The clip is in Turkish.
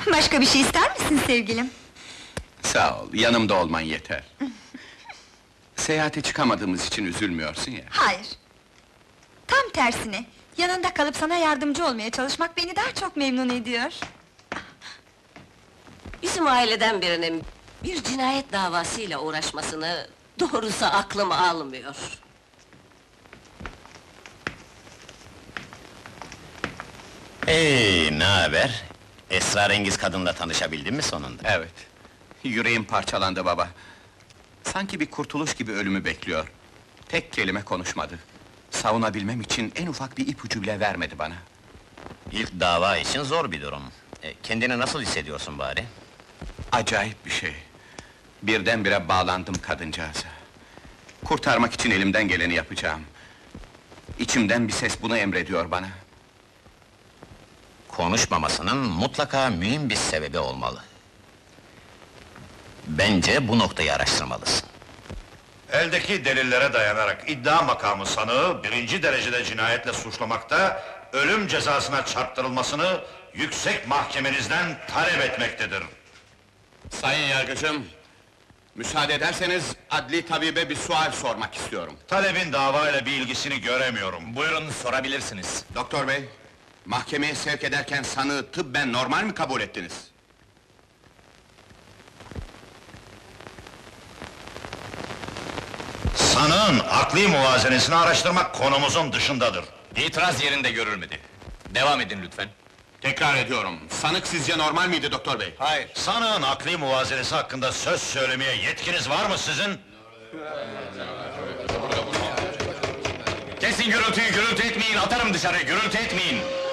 Başka bir şey ister misin sevgilim? Sağ ol, yanımda olman yeter. Seyahate çıkamadığımız için üzülmüyorsun ya. Hayır. Tam tersine, yanında kalıp sana yardımcı olmaya çalışmak beni daha çok memnun ediyor. Bizim aileden birinin bir cinayet davasıyla uğraşmasını doğrusu aklım almıyor. Hey, ne haber? Esrarengiz kadınla tanışabildin mi sonunda? Evet. Yüreğim parçalandı baba. Sanki bir kurtuluş gibi ölümü bekliyor. Tek kelime konuşmadı. Savunabilmem için en ufak bir ipucu bile vermedi bana. İlk dava için zor bir durum. Kendini nasıl hissediyorsun bari? Acayip bir şey. Birdenbire bağlandım kadıncağıza. Kurtarmak için elimden geleni yapacağım. İçimden bir ses bunu emrediyor bana. Konuşmamasının mutlaka mühim bir sebebi olmalı. Bence bu noktayı araştırmalısın. Eldeki delillere dayanarak iddia makamı sanığı birinci derecede cinayetle suçlamakta, ölüm cezasına çarptırılmasını yüksek mahkemenizden talep etmektedir. Sayın yargıcım, müsaade ederseniz adli tabibe bir sual sormak istiyorum. Talebin davayla bir ilgisini göremiyorum. Buyurun, sorabilirsiniz. Doktor bey, mahkemeye sevk ederken sanığı tıbben normal mi kabul ettiniz? Sanığın akli muvazenesini araştırmak konumuzun dışındadır. İtiraz yerinde görülmedi. Devam edin lütfen. Tekrar ediyorum, sanık sizce normal miydi doktor bey? Hayır. Sanığın akli muvazenesi hakkında söz söylemeye yetkiniz var mı sizin? Kesin gürültüyü, gürültü etmeyin, atarım dışarı, gürültü etmeyin!